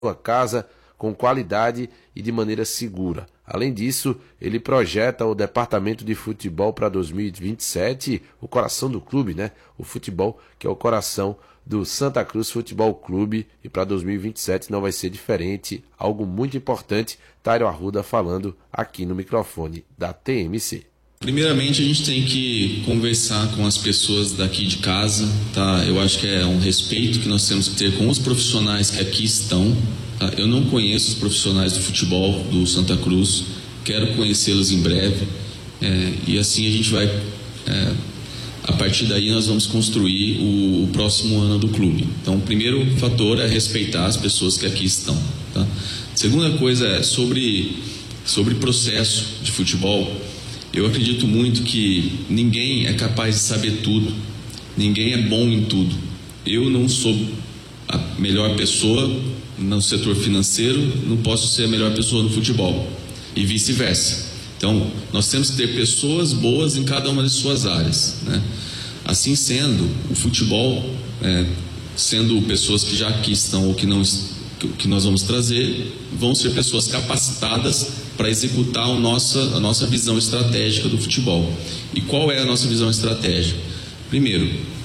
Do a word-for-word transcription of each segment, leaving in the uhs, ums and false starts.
sua casa com qualidade e de maneira segura. Além disso, ele projeta o departamento de futebol para dois mil e vinte e sete, o coração do clube, né? O futebol, que é o coração do Santa Cruz Futebol Clube, e para dois mil e vinte e sete não vai ser diferente, algo muito importante. Tairo Arruda falando aqui no microfone da T M C. Primeiramente, a gente tem que conversar com as pessoas daqui de casa, tá? Eu acho que é um respeito que nós temos que ter com os profissionais que aqui estão. Tá? Eu não conheço os profissionais do futebol do Santa Cruz, quero conhecê-los em breve, é, e assim a gente vai, é, a partir daí nós vamos construir o, o próximo ano do clube. Então, o primeiro fator é respeitar as pessoas que aqui estão. Tá? Segunda coisa é sobre, sobre processo de futebol. Eu acredito muito que ninguém é capaz de saber tudo, ninguém é bom em tudo. Eu não sou a melhor pessoa no setor financeiro, não posso ser a melhor pessoa no futebol, e vice-versa. Então, nós temos que ter pessoas boas em cada uma de suas áreas, né? Assim sendo, o futebol, é, sendo pessoas que já aqui estão ou que não, que nós vamos trazer, vão ser pessoas capacitadas para executar a nossa, a nossa visão estratégica do futebol. E qual é a nossa visão estratégica? Primeiro,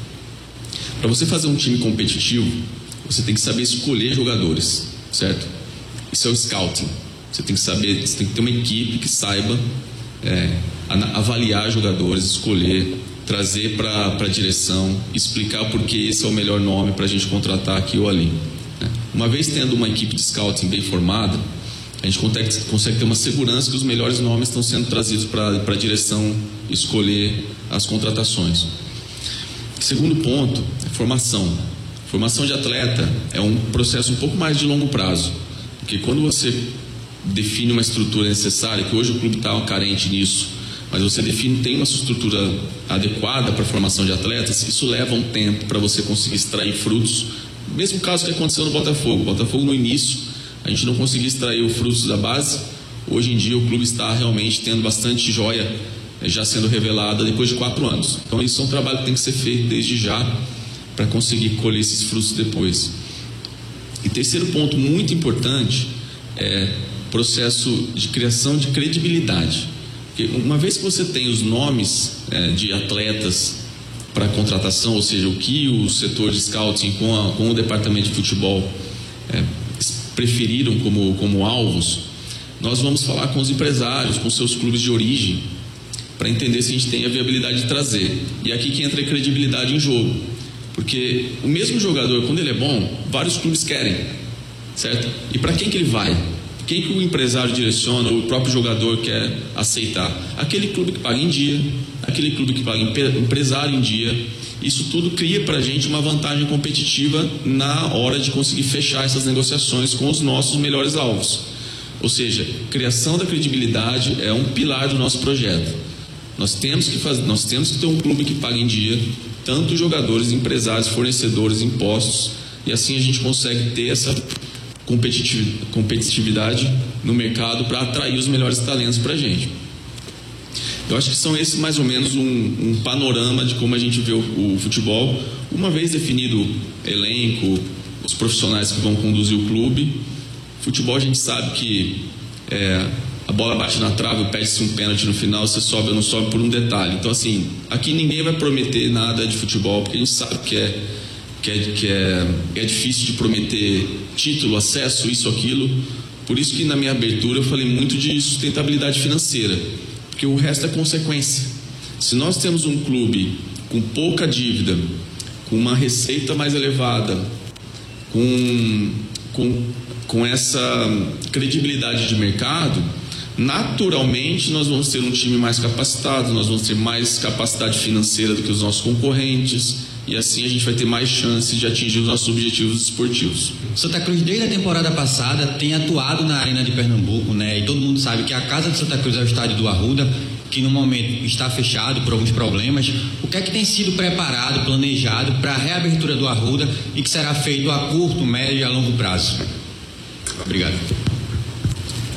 para você fazer um time competitivo, você tem que saber escolher jogadores, certo? Isso é o scouting. Você tem que saber, você tem que ter uma equipe que saiba é, avaliar jogadores, escolher, trazer para a direção, explicar por que esse é o melhor nome para a gente contratar aqui ou ali. Né? Uma vez tendo uma equipe de scouting bem formada, a gente consegue, consegue ter uma segurança que os melhores nomes estão sendo trazidos para a direção escolher as contratações. Segundo ponto, é formação. Formação de atleta é um processo um pouco mais de longo prazo, porque quando você define uma estrutura necessária, que hoje o clube está carente nisso, mas você define, tem uma estrutura adequada para a formação de atletas, isso leva um tempo para você conseguir extrair frutos. Mesmo caso que aconteceu no Botafogo. O Botafogo no início a gente não conseguia extrair os frutos da base. Hoje em dia o clube está realmente tendo bastante joia já sendo revelada depois de quatro anos. Então isso é um trabalho que tem que ser feito desde já para conseguir colher esses frutos depois. E terceiro ponto muito importante é o processo de criação de credibilidade. Porque uma vez que você tem os nomes é, de atletas para contratação, ou seja, o que o setor de scouting com, a, com o departamento de futebol é, preferiram como, como alvos, nós vamos falar com os empresários, com seus clubes de origem, para entender se a gente tem a viabilidade de trazer. E aqui que entra a credibilidade em jogo, porque o mesmo jogador, quando ele é bom, vários clubes querem, certo? E para quem que ele vai? Quem que o empresário direciona, ou o próprio jogador quer aceitar? Aquele clube que paga em dia, aquele clube que paga empresário em dia. Isso tudo cria para a gente uma vantagem competitiva na hora de conseguir fechar essas negociações com os nossos melhores alvos. Ou seja, criação da credibilidade é um pilar do nosso projeto. Nós temos que fazer, nós temos que ter um clube que pague em dia, tanto jogadores, empresários, fornecedores, impostos, e assim a gente consegue ter essa competitividade no mercado para atrair os melhores talentos para a gente. Eu acho que são esses mais ou menos um, um panorama de como a gente vê o, o futebol. Uma vez definido elenco, os profissionais que vão conduzir o clube, futebol a gente sabe que é, a bola bate na trave, perde-se um pênalti no final, você sobe ou não sobe por um detalhe. Então assim, aqui ninguém vai prometer nada de futebol, porque a gente sabe que é, que é, que é, é difícil de prometer título, acesso, isso, aquilo. Por isso que na minha abertura eu falei muito de sustentabilidade financeira, porque o resto é consequência. Se nós temos um clube com pouca dívida, com uma receita mais elevada, com, com, com essa credibilidade de mercado, naturalmente nós vamos ter um time mais capacitado, nós vamos ter mais capacidade financeira do que os nossos concorrentes, e assim a gente vai ter mais chances de atingir os nossos objetivos esportivos. Santa Cruz, desde a temporada passada, tem atuado na Arena de Pernambuco, né? E todo mundo sabe que a casa de Santa Cruz é o estádio do Arruda, que no momento está fechado por alguns problemas. O que é que tem sido preparado, planejado para a reabertura do Arruda e que será feito a curto, médio e a longo prazo? Obrigado.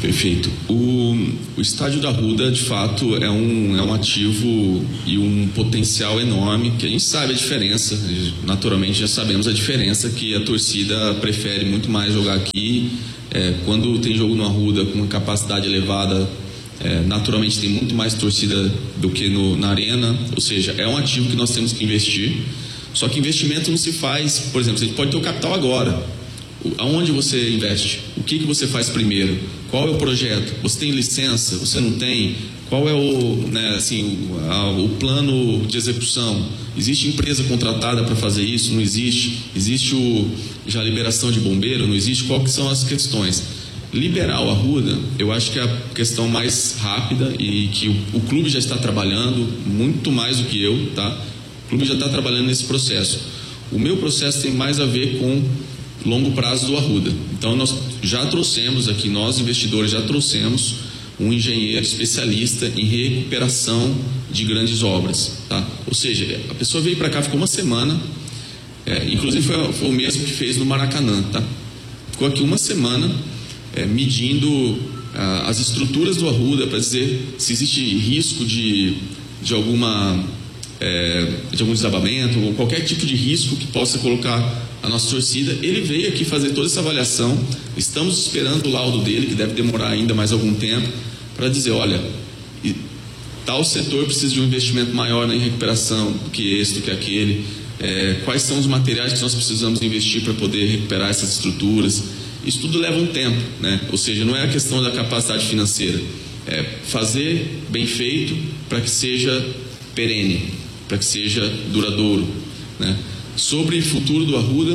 Perfeito. O, o estádio da Arruda, de fato, é um, é um ativo e um potencial enorme, que a gente sabe a diferença, naturalmente já sabemos a diferença, que a torcida prefere muito mais jogar aqui. É, quando tem jogo no Arruda com uma capacidade elevada, é, naturalmente tem muito mais torcida do que no, na arena, ou seja, é um ativo que nós temos que investir. Só que investimento não se faz, por exemplo, a gente pode ter o capital agora. Aonde você investe? O que, que você faz primeiro? Qual é o projeto? Você tem licença? Você não tem? Qual é o, né, assim, o, a, o plano de execução? Existe empresa contratada para fazer isso? Não existe? Existe o, já a liberação de bombeiro? Não existe? Quais são as questões? Liberar o Arruda, eu acho que é a questão mais rápida e que o, o clube já está trabalhando, muito mais do que eu, tá? O clube já está trabalhando nesse processo. O meu processo tem mais a ver com longo prazo do Arruda. Então nós já trouxemos aqui, nós investidores já trouxemos um engenheiro especialista em recuperação de grandes obras, tá? Ou seja, a pessoa veio para cá, ficou uma semana, é, inclusive foi, foi o mesmo que fez no Maracanã, tá? Ficou aqui uma semana é, medindo ah, as estruturas do Arruda para dizer se existe risco de, de alguma é, de algum desabamento ou qualquer tipo de risco que possa colocar a nossa torcida. Ele veio aqui fazer toda essa avaliação, estamos esperando o laudo dele, que deve demorar ainda mais algum tempo, para dizer, olha, tal setor precisa de um investimento maior em recuperação do que esse, do que aquele, é, quais são os materiais que nós precisamos investir para poder recuperar essas estruturas. Isso tudo leva um tempo, né? Ou seja, não é a questão da capacidade financeira, é fazer bem feito para que seja perene, para que seja duradouro, né? Sobre o futuro do Arruda,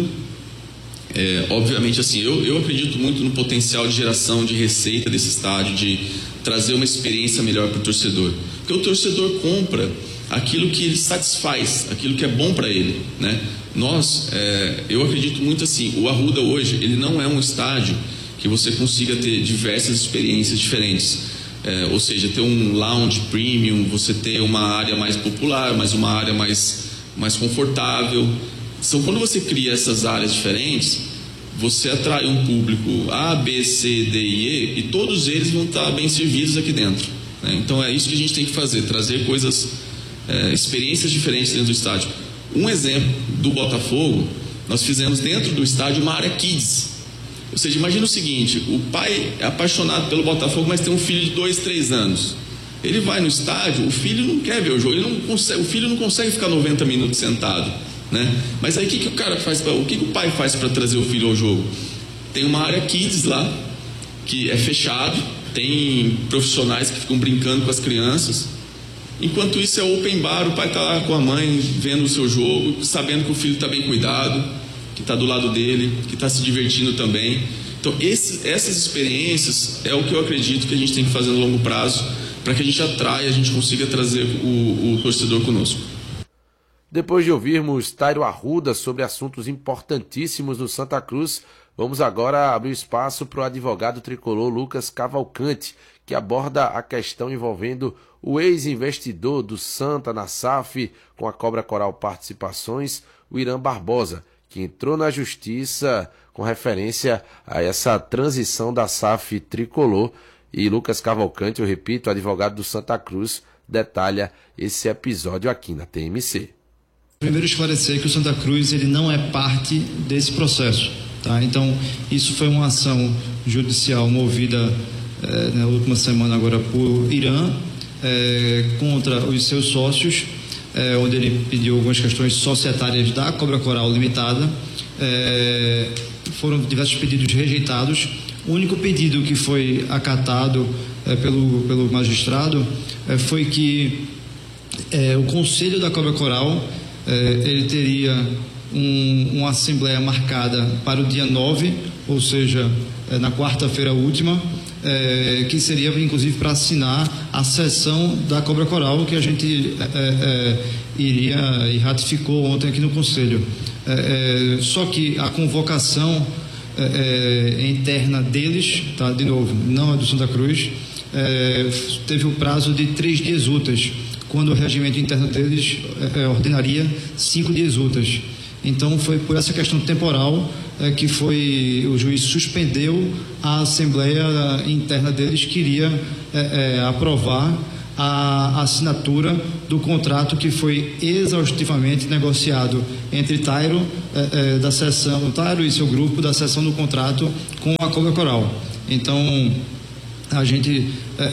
é, obviamente assim, eu, eu acredito muito no potencial de geração de receita desse estádio, de trazer uma experiência melhor para o torcedor, porque o torcedor compra aquilo que ele satisfaz, aquilo que é bom para ele, né? Nós, é, eu acredito muito assim, o Arruda hoje, ele não é um estádio que você consiga ter diversas experiências diferentes, é, ou seja, ter um lounge premium, você ter uma área mais popular, mas uma área mais mais confortável. Então, quando você cria essas áreas diferentes, você atrai um público A, B, C, D e E, e todos eles vão estar bem servidos aqui dentro, né? Então é isso que a gente tem que fazer, trazer coisas, é, experiências diferentes dentro do estádio. Um exemplo do Botafogo, nós fizemos dentro do estádio uma área Kids. Ou seja, imagina o seguinte, o pai é apaixonado pelo Botafogo, mas tem um filho de dois, três anos. Ele vai no estádio, o filho não quer ver o jogo, ele não consegue, o filho não consegue ficar noventa minutos sentado, né? Mas aí o que, que o cara faz, pra, o que, que o pai faz para trazer o filho ao jogo? Tem uma área Kids lá, que é fechado, tem profissionais que ficam brincando com as crianças. Enquanto isso é open bar, o pai está lá com a mãe, vendo o seu jogo, sabendo que o filho está bem cuidado, que está do lado dele, que está se divertindo também. Então esse, essas experiências é o que eu acredito que a gente tem que fazer no longo prazo, para que a gente atraia, a gente consiga trazer o, o torcedor conosco. Depois de ouvirmos Tairo Arruda sobre assuntos importantíssimos no Santa Cruz, vamos agora abrir espaço para o advogado tricolor Lucas Cavalcante, que aborda a questão envolvendo o ex-investidor do Santa na S A F com a Cobra Coral Participações, o Irã Barbosa, que entrou na justiça com referência a essa transição da S A F tricolor. E Lucas Cavalcante, eu repito, advogado do Santa Cruz, detalha esse episódio aqui na T M C. Primeiro esclarecer que o Santa Cruz ele não é parte desse processo, tá? Então isso foi uma ação judicial movida eh, na última semana agora por Irã eh, contra os seus sócios, eh, onde ele pediu algumas questões societárias da Cobra Coral Limitada. Eh, foram diversos pedidos rejeitados. O único pedido que foi acatado é, pelo, pelo magistrado é, foi que é, o Conselho da Cobra Coral é, ele teria um, uma assembleia marcada para o dia nove, ou seja, é, na quarta-feira última, é, que seria inclusive para assinar a sessão da Cobra Coral que a gente é, é, iria e ratificou ontem aqui no Conselho. É, é, só que a convocação É, é, interna deles, tá? De novo, não é do Santa Cruz, é, teve o prazo de três dias úteis, quando o regimento interno deles é, ordenaria cinco dias úteis. Então foi por essa questão temporal é, que foi, o juiz suspendeu a assembleia interna deles, que iria é, é, aprovar a assinatura do contrato que foi exaustivamente negociado entre Tairo, é, é, da seção, Tairo e seu grupo da seção do contrato com a Cobra Coral. Então, a gente,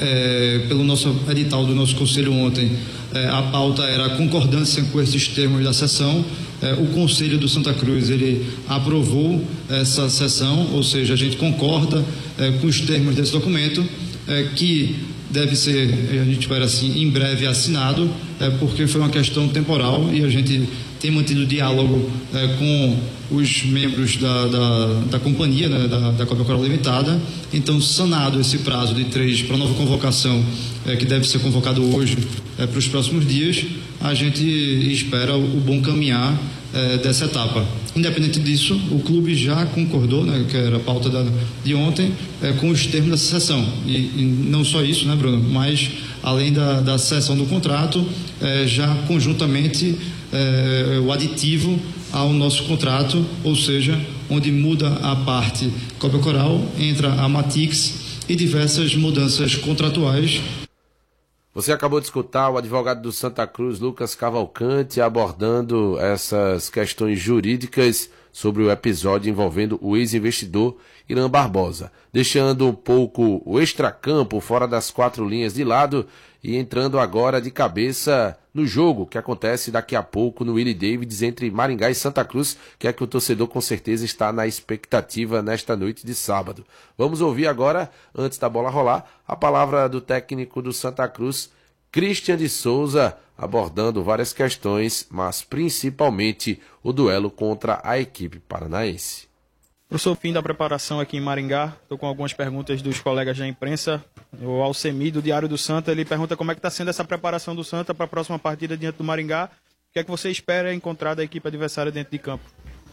é, é, pelo nosso edital do nosso conselho ontem, é, a pauta era a concordância com esses termos da sessão. É, o Conselho do Santa Cruz, ele aprovou essa sessão, ou seja, a gente concorda é, com os termos desse documento, é, que deve ser, a gente espera assim, em breve assinado, é, porque foi uma questão temporal e a gente tem mantido diálogo é, com os membros da, da, da companhia, né, da, da Cobra Coral Limitada. Então, sanado esse prazo de três para nova convocação, é, que deve ser convocado hoje é, para os próximos dias, a gente espera o, o bom caminhar é, dessa etapa. Independente disso, o clube já concordou, né, que era a pauta da, de ontem, é, com os termos dessa sessão. E, e não só isso, né, Bruno, mas além da, da sessão do contrato, é, já conjuntamente é, o aditivo ao nosso contrato, ou seja, onde muda a parte Cobra Coral, entra a Matix e diversas mudanças contratuais. Você acabou de escutar o advogado do Santa Cruz, Lucas Cavalcante, abordando essas questões jurídicas sobre o episódio envolvendo o ex-investidor Irã Barbosa, deixando um pouco o extracampo fora das quatro linhas de lado e entrando agora de cabeça no jogo que acontece daqui a pouco no Willie Davids entre Maringá e Santa Cruz, que é que o torcedor com certeza está na expectativa nesta noite de sábado. Vamos ouvir agora, antes da bola rolar, a palavra do técnico do Santa Cruz, Christian de Souza, abordando várias questões, mas principalmente o duelo contra a equipe paranaense. Professor, fim da preparação aqui em Maringá, estou com algumas perguntas dos colegas da imprensa. O Alcemi, do Diário do Santa, ele pergunta como é que está sendo essa preparação do Santa para a próxima partida diante do Maringá. O que é que você espera encontrar da equipe adversária dentro de campo?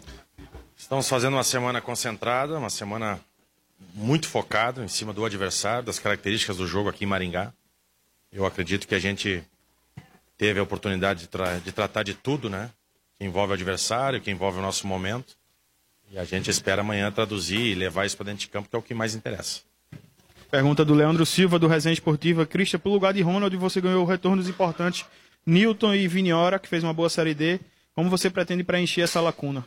Estamos fazendo uma semana concentrada, uma semana muito focada em cima do adversário, das características do jogo aqui em Maringá. Eu acredito que a gente teve a oportunidade de, tra- de tratar de tudo, né? Que envolve o adversário, que envolve o nosso momento. E a gente espera amanhã traduzir e levar isso para dentro de campo, que é o que mais interessa. Pergunta do Leandro Silva, do Resenha Esportiva. Christian, pelo lugar de Ronald, você ganhou retornos importantes. Newton e Viniora, que fez uma boa Série D. Como você pretende preencher essa lacuna?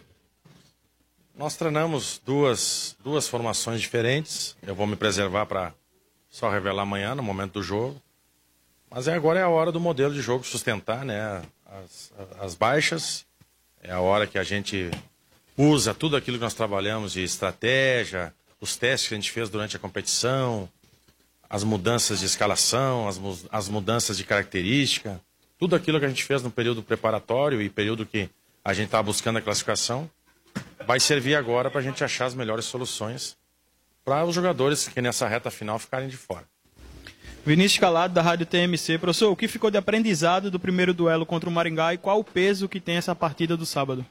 Nós treinamos duas, duas formações diferentes. Eu vou me preservar para só revelar amanhã, no momento do jogo. Mas é, agora é a hora do modelo de jogo sustentar, né, as, as baixas. É a hora que a gente usa tudo aquilo que nós trabalhamos de estratégia, os testes que a gente fez durante a competição, as mudanças de escalação, as, as mudanças de característica, tudo aquilo que a gente fez no período preparatório e período que a gente estava buscando a classificação, vai servir agora para a gente achar as melhores soluções para os jogadores que nessa reta final ficarem de fora. Vinícius Calado, da Rádio T M C. Professor, o que ficou de aprendizado do primeiro duelo contra o Maringá e qual o peso que tem essa partida do sábado?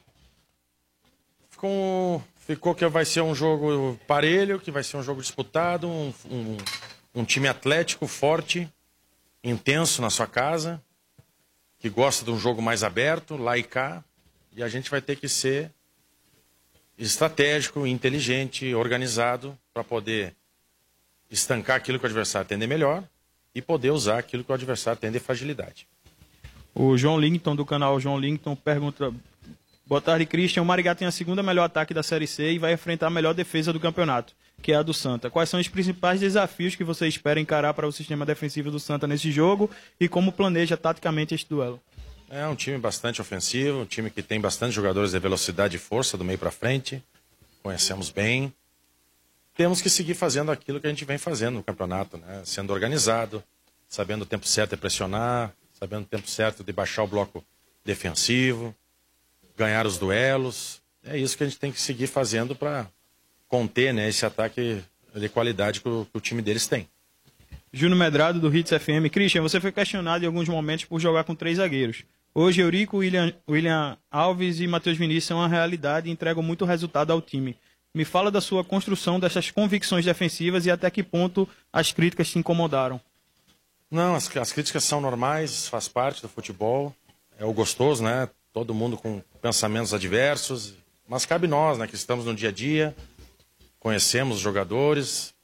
Ficou, ficou que vai ser um jogo parelho, que vai ser um jogo disputado, um, um, um time atlético, forte, intenso na sua casa, que gosta de um jogo mais aberto, lá e cá, e a gente vai ter que ser estratégico, inteligente, organizado, para poder estancar aquilo que o adversário tem de melhor e poder usar aquilo que o adversário tem de fragilidade. O João Lincoln, do canal João Lincoln, pergunta: boa tarde, Christian. O Maringá tem a segunda melhor ataque da Série C e vai enfrentar a melhor defesa do campeonato, que é a do Santa. Quais são os principais desafios que você espera encarar para o sistema defensivo do Santa nesse jogo e como planeja taticamente este duelo? É um time bastante ofensivo, um time que tem bastante jogadores de velocidade e força do meio para frente. Conhecemos bem. Temos que seguir fazendo aquilo que a gente vem fazendo no campeonato, né? Sendo organizado, sabendo o tempo certo de pressionar, sabendo o tempo certo de baixar o bloco defensivo, ganhar os duelos. É isso que a gente tem que seguir fazendo para conter, né, esse ataque de qualidade que o, que o time deles tem. Júnior Medrado, do Hits F M. Christian, você foi questionado em alguns momentos por jogar com três zagueiros. Hoje, Eurico, William, William Alves e Matheus Vinícius são uma realidade e entregam muito resultado ao time. Me fala da sua construção dessas convicções defensivas e até que ponto as críticas te incomodaram. Não, as, as críticas são normais, faz parte do futebol. É o gostoso, né? Todo mundo com pensamentos adversos. Mas cabe nós, né, que estamos no dia a dia, conhecemos os jogadores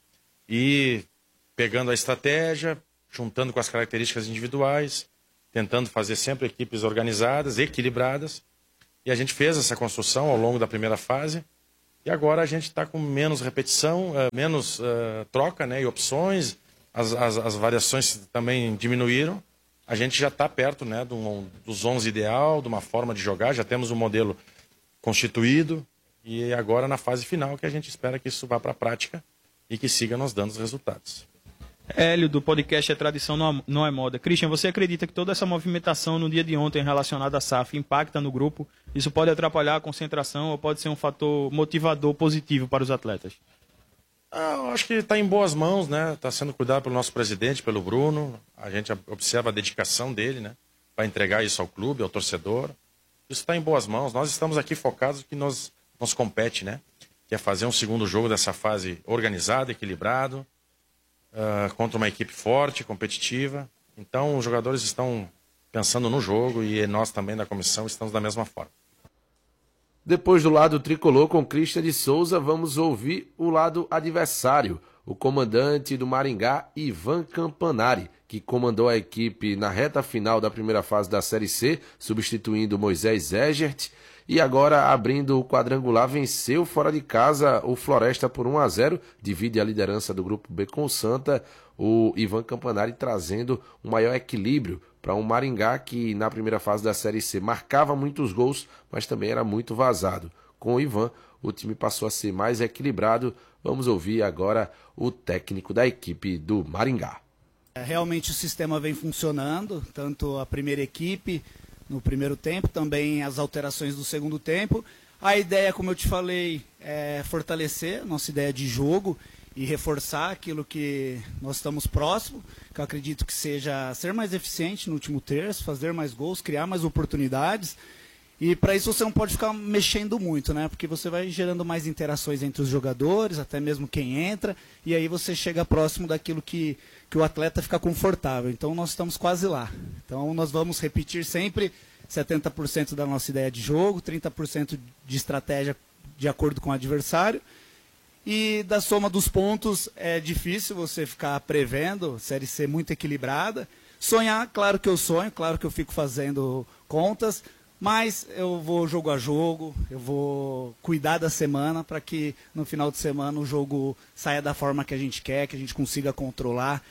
e pegando a estratégia, juntando com as características individuais, tentando fazer sempre equipes organizadas, equilibradas. E a gente fez essa construção ao longo da primeira fase. E agora a gente está com menos repetição, uh, menos uh, troca, né, e opções. As, as, as variações também diminuíram. A gente já está perto, né, do, dos onze ideal, de uma forma de jogar. Já temos um modelo constituído. E agora na fase final que a gente espera que isso vá para a prática e que siga nos dando os resultados. Hélio, do podcast É Tradição, Não é Moda. Christian, você acredita que toda essa movimentação no dia de ontem relacionada à S A F impacta no grupo? Isso pode atrapalhar a concentração ou pode ser um fator motivador positivo para os atletas? Ah, eu acho que está em boas mãos, né? Está sendo cuidado pelo nosso presidente, pelo Bruno. A gente observa a dedicação dele, né? Para entregar isso ao clube, ao torcedor. Isso está em boas mãos. Nós estamos aqui focados no que nos, nos compete, né? Que é fazer um segundo jogo dessa fase organizado, equilibrado. Uh, contra uma equipe forte, competitiva. Então, os jogadores estão pensando no jogo e nós também da comissão estamos da mesma forma. Depois do lado tricolor com Christian de Souza, vamos ouvir o lado adversário, o comandante do Maringá, Ivan Campanari, que comandou a equipe na reta final da primeira fase da Série C, substituindo Moisés Egert. E agora, abrindo o quadrangular, venceu fora de casa o Floresta por um a zero, divide a liderança do Grupo B com o Santa, o Ivan Campanari trazendo um maior equilíbrio para um Maringá que na primeira fase da Série C marcava muitos gols, mas também era muito vazado. Com o Ivan, o time passou a ser mais equilibrado. Vamos ouvir agora o técnico da equipe do Maringá. Realmente o sistema vem funcionando, tanto a primeira equipe no primeiro tempo, também as alterações do segundo tempo. A ideia, como eu te falei, é fortalecer a nossa ideia de jogo e reforçar aquilo que nós estamos próximos, que eu acredito que seja ser mais eficiente no último terço, fazer mais gols, criar mais oportunidades. E para isso você não pode ficar mexendo muito, né? Porque você vai gerando mais interações entre os jogadores, até mesmo quem entra, e aí você chega próximo daquilo que, que o atleta fica confortável. Então nós estamos quase lá. Então nós vamos repetir sempre setenta por cento da nossa ideia de jogo, trinta por cento de estratégia de acordo com o adversário. E da soma dos pontos é difícil você ficar prevendo, Série C muito equilibrada. Sonhar, claro que eu sonho, claro que eu fico fazendo contas, mas eu vou jogo a jogo, eu vou cuidar da semana para que no final de semana o jogo saia da forma que a gente quer, que a gente consiga controlar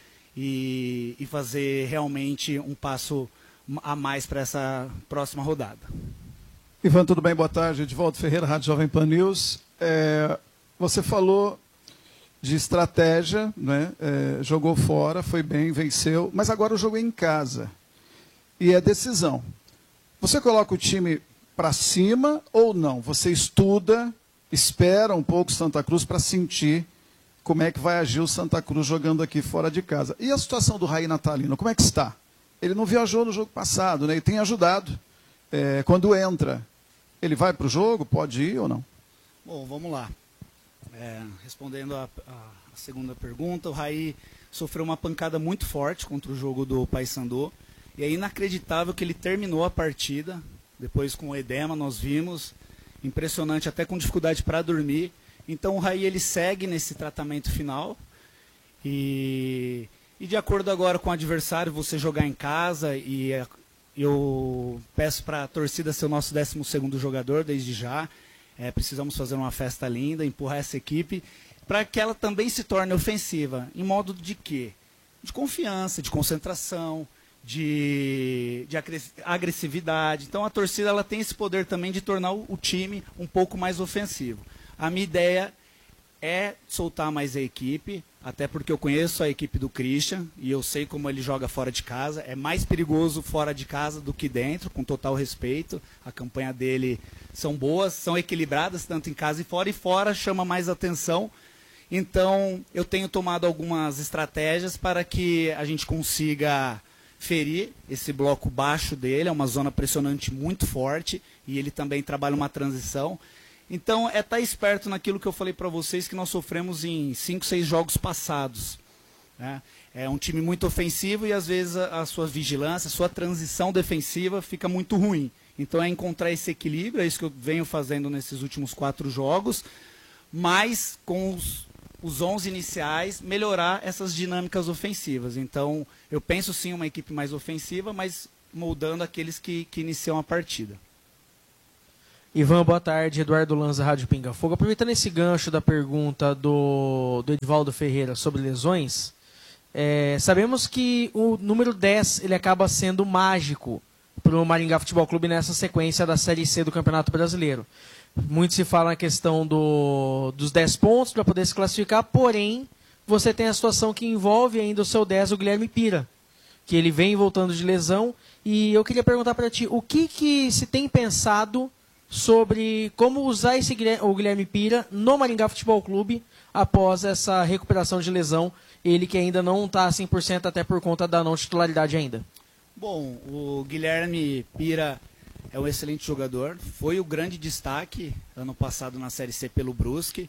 e, e fazer realmente um passo a mais para essa próxima rodada. Ivan, tudo bem? Boa tarde. Edivaldo Ferreira, Rádio Jovem Pan News. É, você falou de estratégia, né? É, jogou fora, foi bem, venceu, mas agora o jogo é em casa e é decisão. Você coloca o time para cima ou não? Você estuda, espera um pouco o Santa Cruz para sentir como é que vai agir o Santa Cruz jogando aqui fora de casa. E a situação do Raí Natalino, como é que está? Ele não viajou no jogo passado, né? Ele tem ajudado. É, quando entra, ele vai para o jogo? Pode ir ou não? Bom, vamos lá. É, respondendo a, a, a segunda pergunta, o Raí sofreu uma pancada muito forte contra o jogo do Paysandu. E é inacreditável que ele terminou a partida, depois com o edema nós vimos, impressionante, até com dificuldade para dormir. Então o Raí ele segue nesse tratamento final. E, e de acordo agora com o adversário, você jogar em casa, e eu peço para a torcida ser o nosso décimo segundo jogador desde já. É, precisamos fazer uma festa linda, empurrar essa equipe, para que ela também se torne ofensiva. Em modo de quê? De confiança, de concentração, de, de agressividade. Então a torcida ela tem esse poder também de tornar o, o time um pouco mais ofensivo. A minha ideia é soltar mais a equipe, até porque eu conheço a equipe do Christian e eu sei como ele joga fora de casa. É mais perigoso fora de casa do que dentro, com total respeito. A campanha dele são boas, são equilibradas, tanto em casa e fora, e fora chama mais atenção. Então eu tenho tomado algumas estratégias para que a gente consiga ferir esse bloco baixo dele. É uma zona pressionante muito forte e ele também trabalha uma transição. Então é estar esperto naquilo que eu falei para vocês que nós sofremos em cinco, seis jogos passados, né? É um time muito ofensivo e às vezes a, a sua vigilância, a sua transição defensiva fica muito ruim. Então é encontrar esse equilíbrio, é isso que eu venho fazendo nesses últimos quatro jogos, mas com os, os onze iniciais, melhorar essas dinâmicas ofensivas. Então eu penso sim uma equipe mais ofensiva, mas moldando aqueles que, que iniciam a partida. Ivan, boa tarde. Eduardo Lanza, Rádio Pinga Fogo. Aproveitando esse gancho da pergunta do, do Edivaldo Ferreira sobre lesões, é, sabemos que o número dez ele acaba sendo mágico para o Maringá Futebol Clube nessa sequência da Série C do Campeonato Brasileiro. Muito se fala na questão do, dos dez pontos para poder se classificar, porém, você tem a situação que envolve ainda o seu dez, o Guilherme Pira, que ele vem voltando de lesão, e eu queria perguntar para ti, o que, que se tem pensado sobre como usar esse, o Guilherme Pira no Maringá Futebol Clube após essa recuperação de lesão, ele que ainda não está cem por cento até por conta da não titularidade ainda. Bom, o Guilherme Pira é um excelente jogador, foi o grande destaque ano passado na Série C pelo Brusque,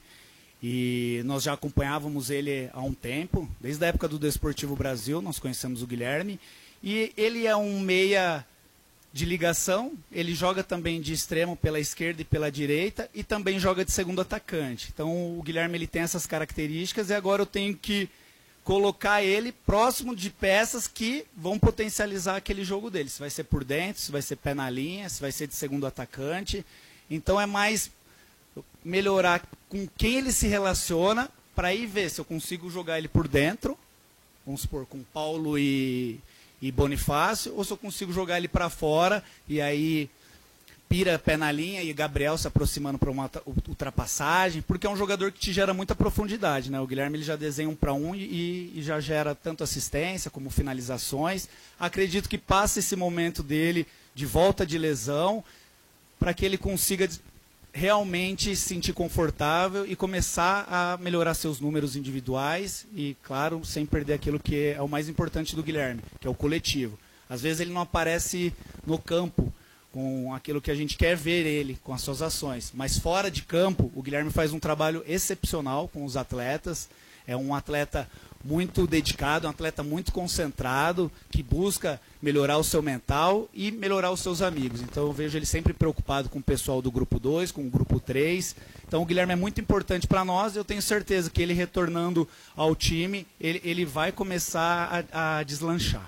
e nós já acompanhávamos ele há um tempo, desde a época do Desportivo Brasil, nós conhecemos o Guilherme, e ele é um meia de ligação, ele joga também de extremo pela esquerda e pela direita e também joga de segundo atacante. Então o Guilherme ele tem essas características e agora eu tenho que colocar ele próximo de peças que vão potencializar aquele jogo dele. Se vai ser por dentro, se vai ser pé na linha, se vai ser de segundo atacante. Então é mais melhorar com quem ele se relaciona para ir ver se eu consigo jogar ele por dentro, vamos supor, com Paulo e... e Bonifácio, ou se eu consigo jogar ele para fora, e aí Pira pé na linha e Gabriel se aproximando para uma ultrapassagem, porque é um jogador que te gera muita profundidade, né? O Guilherme ele já desenha um para um e, e já gera tanto assistência como finalizações. Acredito que passa esse momento dele de volta de lesão para que ele consiga realmente se sentir confortável e começar a melhorar seus números individuais e, claro, sem perder aquilo que é o mais importante do Guilherme, que é o coletivo. Às vezes ele não aparece no campo com aquilo que a gente quer ver ele, com as suas ações, mas fora de campo, o Guilherme faz um trabalho excepcional com os atletas, é um atleta muito dedicado, um atleta muito concentrado, que busca melhorar o seu mental e melhorar os seus amigos. Então eu vejo ele sempre preocupado com o pessoal do grupo dois, com o grupo três. Então o Guilherme é muito importante para nós e eu tenho certeza que ele retornando ao time, ele, ele vai começar a, a deslanchar.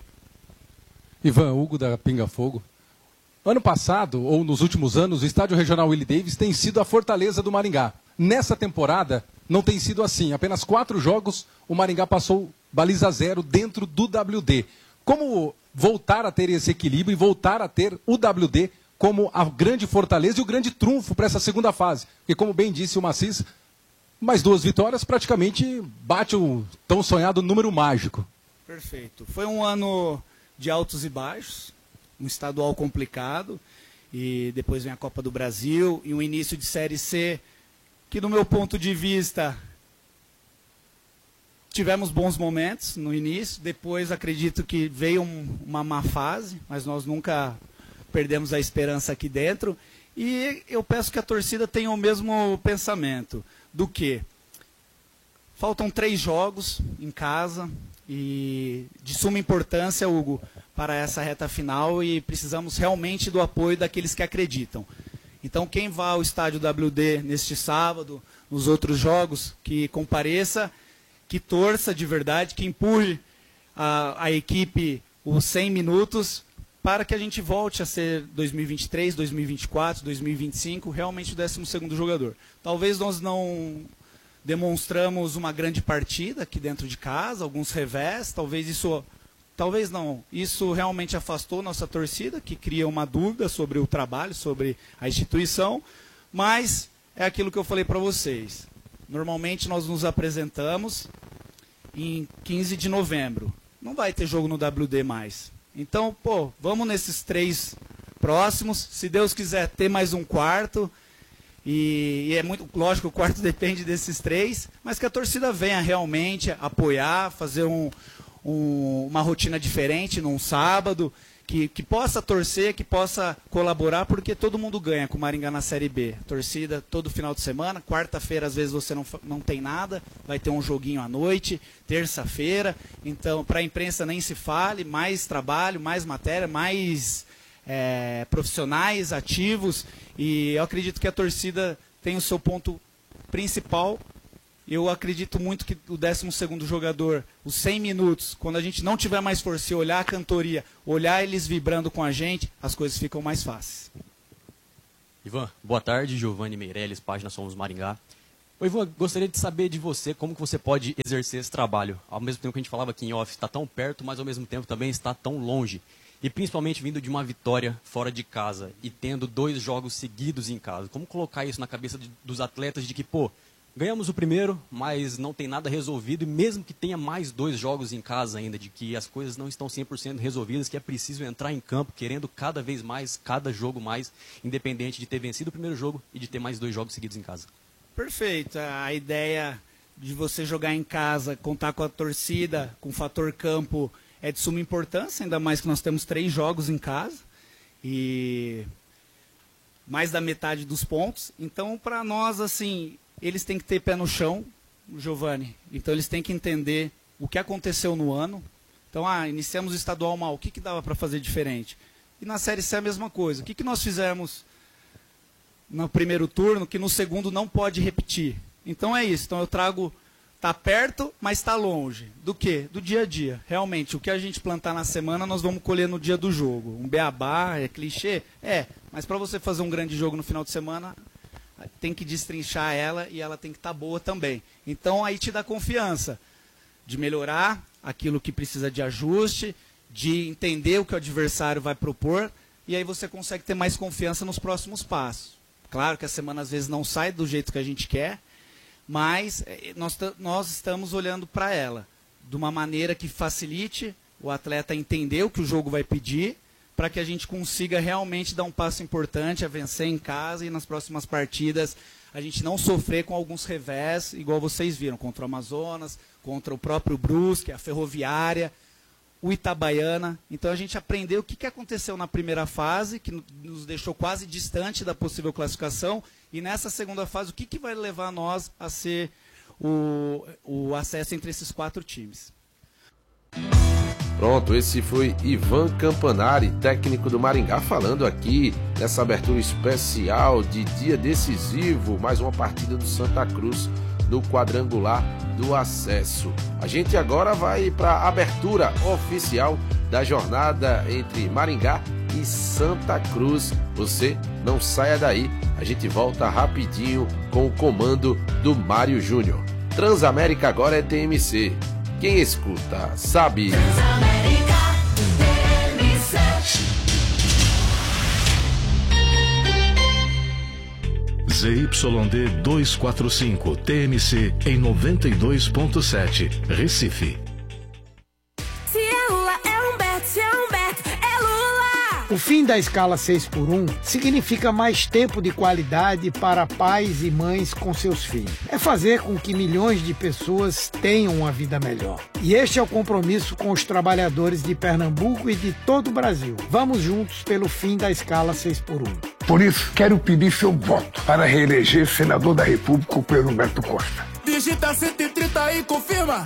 Ivan, Hugo da Pinga Fogo. Ano passado, ou nos últimos anos, o Estádio Regional Willie Davis tem sido a fortaleza do Maringá. Nessa temporada, não tem sido assim. Apenas quatro jogos, o Maringá passou baliza zero dentro do W D. Como voltar a ter esse equilíbrio e voltar a ter o W D como a grande fortaleza e o grande trunfo para essa segunda fase? Porque, como bem disse o Macis, mais duas vitórias praticamente bate o tão sonhado número mágico. Perfeito. Foi um ano de altos e baixos, um estadual complicado, e depois vem a Copa do Brasil e um início de Série C que, do meu ponto de vista, tivemos bons momentos no início, depois acredito que veio um, uma má fase, mas nós nunca perdemos a esperança aqui dentro, e eu peço que a torcida tenha o mesmo pensamento, do que faltam três jogos em casa, e de suma importância, Hugo, para essa reta final, e precisamos realmente do apoio daqueles que acreditam. Então, quem vá ao estádio W D neste sábado, nos outros jogos, que compareça, que torça de verdade, que empurre a, a equipe os cem minutos, para que a gente volte a ser dois mil e vinte e três, dois mil e vinte e quatro, dois mil e vinte e cinco, realmente o décimo segundo jogador. Talvez nós não demonstramos uma grande partida aqui dentro de casa, alguns revés, talvez isso... Talvez não, isso realmente afastou nossa torcida, que cria uma dúvida sobre o trabalho, sobre a instituição, mas é aquilo que eu falei para vocês. Normalmente nós nos apresentamos em quinze de novembro, não vai ter jogo no W D mais. Então, pô, vamos nesses três próximos, se Deus quiser ter mais um quarto, e, e é muito lógico, o quarto depende desses três, mas que a torcida venha realmente apoiar, fazer um... Um, uma rotina diferente num sábado, que, que possa torcer, que possa colaborar, porque todo mundo ganha com o Maringá na Série B. Torcida todo final de semana, quarta-feira às vezes você não, não tem nada, vai ter um joguinho à noite, terça-feira, então para a imprensa nem se fale, mais trabalho, mais matéria, mais é, profissionais, ativos, e eu acredito que a torcida tem o seu ponto principal. Eu acredito muito que o décimo segundo jogador, os cem minutos, quando a gente não tiver mais força e olhar a cantoria, olhar eles vibrando com a gente, as coisas ficam mais fáceis. Ivan, boa tarde. Giovanni Meirelles, página Somos Maringá. Ô, Ivan, gostaria de saber de você como que você pode exercer esse trabalho. Ao mesmo tempo que a gente falava aqui em off, está tão perto, mas ao mesmo tempo também está tão longe. E principalmente vindo de uma vitória fora de casa e tendo dois jogos seguidos em casa. Como colocar isso na cabeça de, dos atletas de que, pô, ganhamos o primeiro, mas não tem nada resolvido, e mesmo que tenha mais dois jogos em casa ainda, de que as coisas não estão cem por cento resolvidas, que é preciso entrar em campo querendo cada vez mais, cada jogo mais, independente de ter vencido o primeiro jogo e de ter mais dois jogos seguidos em casa. Perfeito. A ideia de você jogar em casa, contar com a torcida, com o fator campo, é de suma importância, ainda mais que nós temos três jogos em casa e mais da metade dos pontos. Então, para nós, assim, eles têm que ter pé no chão, Giovanni. Então, eles têm que entender o que aconteceu no ano. Então, ah, iniciamos o estadual mal, o que, que dava para fazer diferente? E na Série C é a mesma coisa. O que, que nós fizemos no primeiro turno que no segundo não pode repetir? Então, é isso. Então, eu trago... Está perto, mas está longe. Do quê? Do dia a dia. Realmente, o que a gente plantar na semana, nós vamos colher no dia do jogo. Um beabá, é clichê? É, mas para você fazer um grande jogo no final de semana, tem que destrinchar ela e ela tem que estar boa também. Então, aí te dá confiança de melhorar aquilo que precisa de ajuste, de entender o que o adversário vai propor, e aí você consegue ter mais confiança nos próximos passos. Claro que a semana às vezes não sai do jeito que a gente quer, mas nós, nós estamos olhando para ela de uma maneira que facilite o atleta entender o que o jogo vai pedir, para que a gente consiga realmente dar um passo importante, a vencer em casa e nas próximas partidas a gente não sofrer com alguns revés, igual vocês viram, contra o Amazonas, contra o próprio Brusque, a Ferroviária, o Itabaiana. Então a gente aprendeu o que, que aconteceu na primeira fase, que nos deixou quase distante da possível classificação, e nessa segunda fase, o que, que vai levar nós a ser o, o acesso entre esses quatro times. Pronto, esse foi Ivan Campanari, técnico do Maringá, falando aqui nessa abertura especial de dia decisivo, mais uma partida do Santa Cruz no quadrangular do acesso. A gente agora vai para a abertura oficial da jornada entre Maringá e Santa Cruz. Você não saia daí, a gente volta rapidinho com o comando do Mário Júnior. Transamérica agora é T M C. Quem escuta sabe. Transamérica T M C. Z Y D duzentos e quarenta e cinco T M C em noventa e dois ponto sete, Recife. Se é Lula, é Humberto, se é Humberto, é Lula! O fim da escala seis por um significa mais tempo de qualidade para pais e mães com seus filhos. É fazer com que milhões de pessoas tenham uma vida melhor. E este é o compromisso com os trabalhadores de Pernambuco e de todo o Brasil. Vamos juntos pelo fim da escala seis por um. Por isso, quero pedir seu voto para reeleger senador da República o Pedro Humberto Costa. Digita cento e trinta e confirma!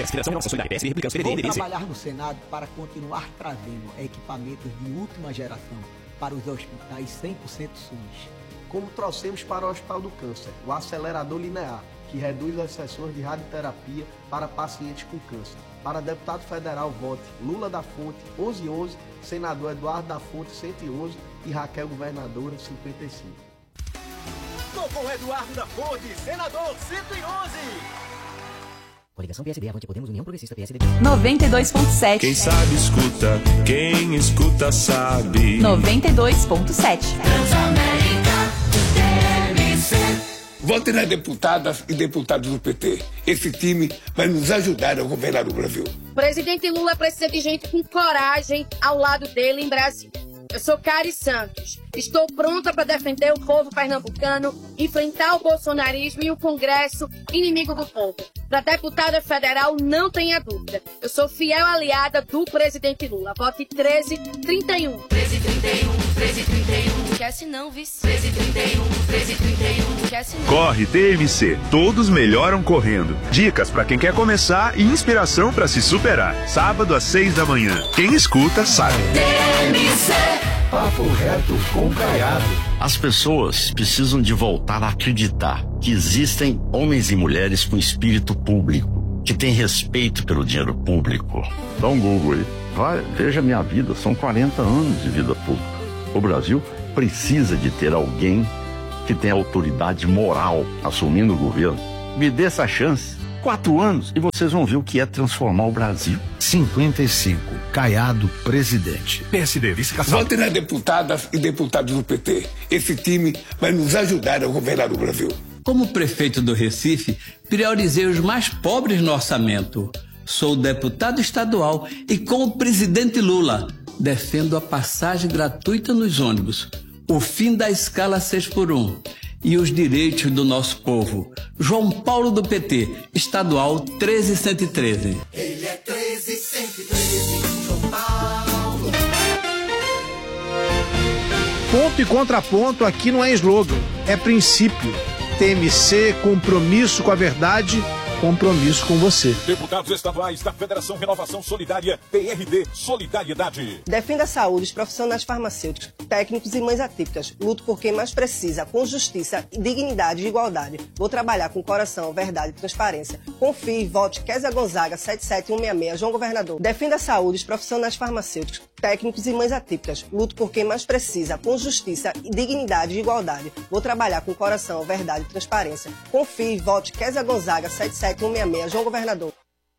Vou trabalhar no Senado para continuar trazendo equipamentos de última geração para os hospitais cem por cento SUS. Como trouxemos para o Hospital do Câncer, o acelerador linear, que reduz as sessões de radioterapia para pacientes com câncer. Para deputado federal, vote Lula da Fonte, onze onze, senador Eduardo da Fonte, cento e onze e Raquel Governadora, cinquenta e cinco. Tô com o Eduardo da Fonte, senador cento e onze. Coligação P S D, Avante Podemos, União Progressista, P S D. noventa e dois ponto sete. Quem sabe escuta, quem escuta sabe. noventa e dois ponto sete. Transamérica T M C. Vote nas deputadas e deputados do P T. Esse time vai nos ajudar a governar o Brasil. O presidente Lula precisa de gente com coragem ao lado dele em Brasília. Eu sou Cari Santos. Estou pronta para defender o povo pernambucano, enfrentar o bolsonarismo e o Congresso inimigo do povo. Para deputada federal, não tenha dúvida. Eu sou fiel aliada do presidente Lula. Vote treze trinta e um. treze trinta e um, treze trinta e um. Esquece não, vice. treze trinta e um, treze trinta e um. Esquece não. Corre T M C, todos melhoram correndo. Dicas para quem quer começar e inspiração para se superar. Sábado às seis da manhã. Quem escuta sabe. T M C. Papo Reto com Caiado. As pessoas precisam de voltar a acreditar que existem homens e mulheres com espírito público, que têm respeito pelo dinheiro público. Dá um Google aí. Vai, veja minha vida, são quarenta anos de vida pública. O Brasil precisa de ter alguém que tenha autoridade moral assumindo o governo. Me dê essa chance. Quatro anos e vocês vão ver o que é transformar o Brasil. cinquenta e cinco, Caiado, presidente. P S D, vice-caçado. Vote nas deputadas e deputados do P T. Esse time vai nos ajudar a governar o Brasil. Como prefeito do Recife, priorizei os mais pobres no orçamento. Sou deputado estadual e, com o presidente Lula, defendo a passagem gratuita nos ônibus, o fim da escala seis por um e os direitos do nosso povo. João Paulo do P T, estadual treze cento e treze. Ele é treze cento e treze, João Paulo. Ponto e contraponto aqui não é slogan, é princípio. T M C, compromisso com a verdade, compromisso com você. Deputados estaduais da Federação Renovação Solidária, P R D, Solidariedade. Defenda a saúde dos profissionais farmacêuticos, técnicos e mães atípicas. Luto por quem mais precisa, com justiça, dignidade e igualdade. Vou trabalhar com coração, verdade e transparência. Confie, vote Kézia Gonzaga, sete sete um seis seis, João Governador. Defenda a saúde dos profissionais farmacêuticos, técnicos e mães atípicas. Luto por quem mais precisa, com justiça, dignidade e igualdade. Vou trabalhar com coração, verdade e transparência. Confie, vote Kézia Gonzaga, sete sete um seis seis, João Governador.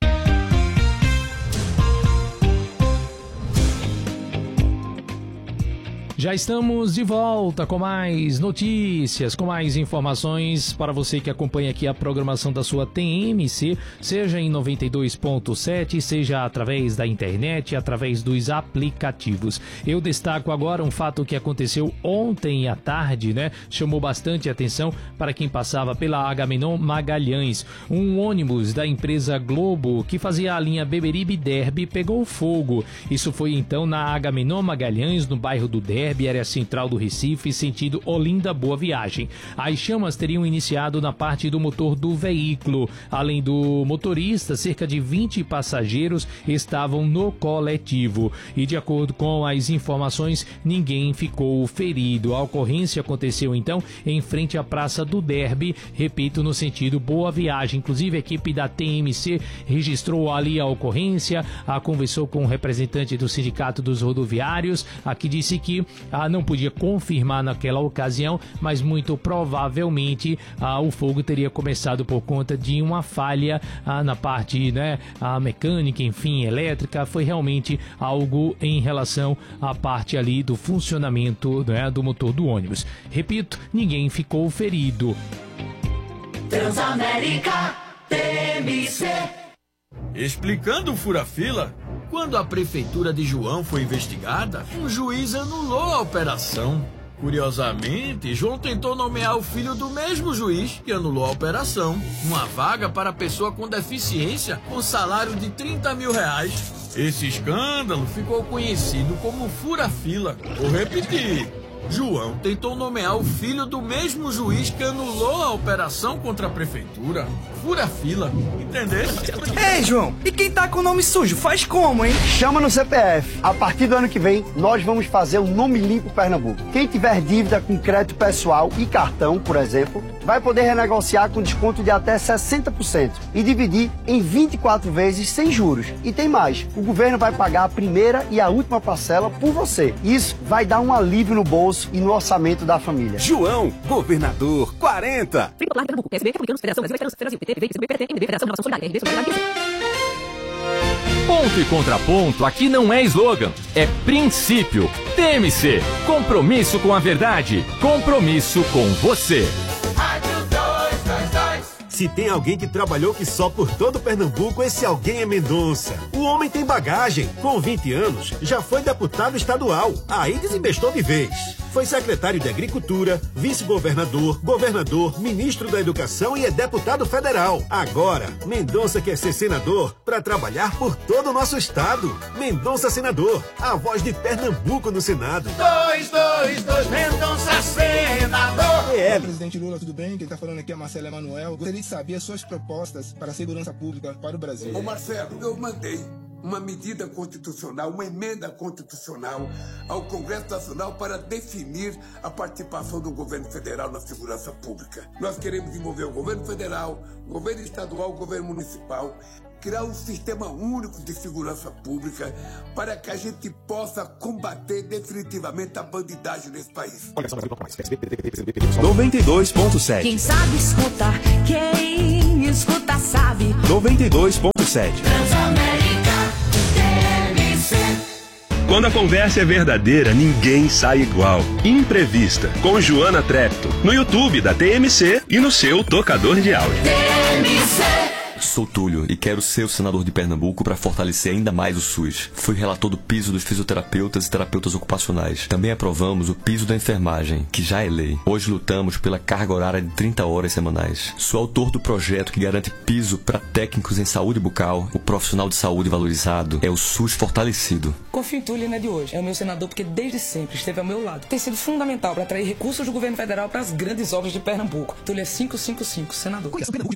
Já estamos de volta com mais notícias, com mais informações para você que acompanha aqui a programação da sua T M C, seja em noventa e dois ponto sete, seja através da internet, através dos aplicativos. Eu destaco agora um fato que aconteceu ontem à tarde, né? Chamou bastante atenção para quem passava pela Agamenon Magalhães. Um ônibus da empresa Globo que fazia a linha Beberibe-Derby pegou fogo. Isso foi então na Agamenon Magalhães, no bairro do Derby, área central do Recife, sentido Olinda Boa Viagem. As chamas teriam iniciado na parte do motor do veículo. Além do motorista, cerca de vinte passageiros estavam no coletivo. E de acordo com as informações, ninguém ficou ferido. A ocorrência aconteceu então em frente à Praça do Derby, repito, no sentido Boa Viagem. Inclusive a equipe da T M C registrou ali a ocorrência, a conversou com o representante do Sindicato dos Rodoviários, a que disse que Ah, não podia confirmar naquela ocasião, mas muito provavelmente ah, o fogo teria começado por conta de uma falha ah, na parte, né, a mecânica, enfim, elétrica. Foi realmente algo em relação à parte ali do funcionamento, né, do motor do ônibus. Repito, ninguém ficou ferido. Transamérica T M C. Explicando o fura-fila, quando a prefeitura de João foi investigada, um juiz anulou a operação. Curiosamente, João tentou nomear o filho do mesmo juiz que anulou a operação. Uma vaga para pessoa com deficiência com salário de trinta mil reais. Esse escândalo ficou conhecido como fura-fila. Vou repetir. João tentou nomear o filho do mesmo juiz que anulou a operação contra a prefeitura. Fura-fila, entendeu? Ei, João, e quem tá com o nome sujo, faz como, hein? Chama no C P F. A partir do ano que vem, nós vamos fazer o Nome Limpo Pernambuco. Quem tiver dívida com crédito pessoal e cartão, por exemplo, vai poder renegociar com desconto de até sessenta por cento e dividir em vinte e quatro vezes sem juros. E tem mais, o governo vai pagar a primeira e a última parcela por você. Isso vai dar um alívio no bolso e no orçamento da família. João, governador, quarenta. Ponto e contraponto aqui não é slogan, é princípio. T M C, compromisso com a verdade, compromisso com você. Se tem alguém que trabalhou que só por todo Pernambuco, esse alguém é Mendonça. O homem tem bagagem. Com vinte anos, já foi deputado estadual. Aí desembestou de vez. Foi secretário de Agricultura, vice-governador, governador, ministro da Educação e é deputado federal. Agora, Mendonça quer ser senador para trabalhar por todo o nosso estado. Mendonça Senador, a voz de Pernambuco no Senado. dois, dois, dois, Mendonça Senador. É, presidente Lula, tudo bem? Quem está falando aqui é Marcelo Emanuel. Gostaria de saber as suas propostas para a segurança pública para o Brasil. Ô Marcelo, eu mandei uma medida constitucional, uma emenda constitucional ao Congresso Nacional para definir a participação do governo federal na segurança pública. Nós queremos envolver o governo federal, o governo estadual, o governo municipal, criar um sistema único de segurança pública para que a gente possa combater definitivamente a bandidagem nesse país. noventa e dois ponto sete. Quem sabe escuta, quem escuta sabe. noventa e dois ponto sete. Quando a conversa é verdadeira, ninguém sai igual. Imprevista, com Joana Trepto, no YouTube da T M C e no seu tocador de áudio. T M C. Sou Túlio e quero ser o senador de Pernambuco para fortalecer ainda mais o SUS. Fui relator do piso dos fisioterapeutas e terapeutas ocupacionais. Também aprovamos o piso da enfermagem, que já é lei. Hoje lutamos pela carga horária de trinta horas semanais. Sou autor do projeto que garante piso para técnicos em saúde bucal. O profissional de saúde valorizado é o SUS fortalecido. Confio em Túlio, não é de hoje. É o meu senador porque desde sempre esteve ao meu lado. Tem sido fundamental para atrair recursos do governo federal para as grandes obras de Pernambuco. Túlio é quinhentos e cinquenta e cinco, senador.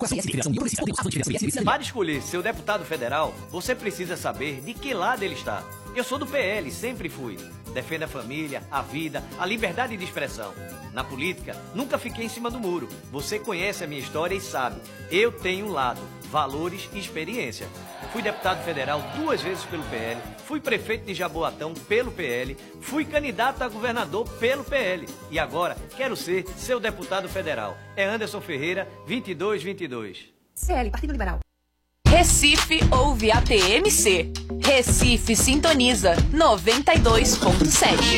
Para escolher seu deputado federal, você precisa saber de que lado ele está. Eu sou do P L, sempre fui. Defendo a família, a vida, a liberdade de expressão. Na política, nunca fiquei em cima do muro. Você conhece a minha história e sabe. Eu tenho um lado, valores e experiência. Fui deputado federal duas vezes pelo P L, fui prefeito de Jaboatão pelo P L, fui candidato a governador pelo P L e agora quero ser seu deputado federal. É Anderson Ferreira, vinte e dois vinte e dois. C L, Partido Liberal. Recife ouve a T M C. Recife sintoniza noventa e dois ponto sete.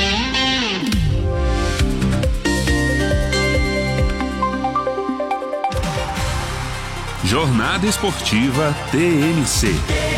Jornada Esportiva T M C.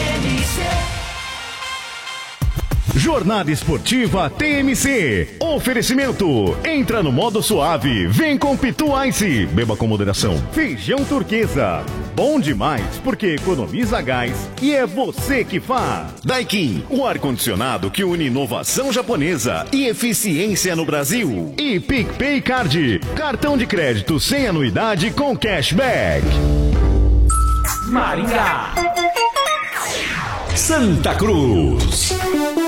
Jornada Esportiva T M C. Oferecimento. Entra no modo suave. Vem com Pitu Ice. Beba com moderação. Feijão turquesa. Bom demais porque economiza gás e é você que faz. Daikin. O ar-condicionado que une inovação japonesa e eficiência no Brasil. E PicPay Card. Cartão de crédito sem anuidade com cashback. Maringá. Santa Cruz.